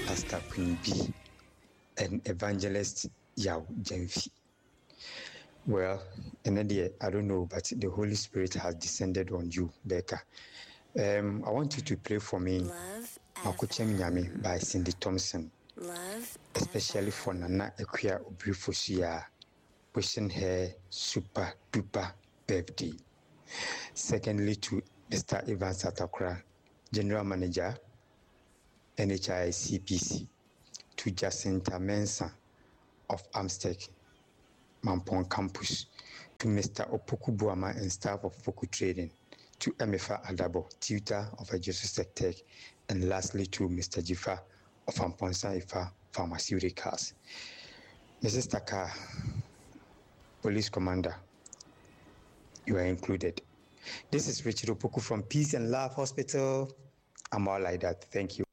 Pastor Queen B, and Evangelist Yao Jenfi. Well, Enedia, I don't know, but the Holy Spirit has descended on you, Becca. I want you to play for me Makochem Nyame by Cindy Thompson, especially for Nana Equia Obrifosia, wishing her super duper birthday. Secondly, to Mr. Ivan Satakra, General Manager, NHI CPC, to Jacinta Mensah of Amstec, Mampong Campus, to Mr. Opoku Buama and staff of Foku Trading, to Emefa Adabo, tutor of Ajesu Tech, and lastly to Mr. Jifa of Amponsa Ifa Pharmaceuticals. Mrs. Taka, Police Commander, you are included. This is Richard Opoku from Peace and Love Hospital. I'm all like that. Thank you.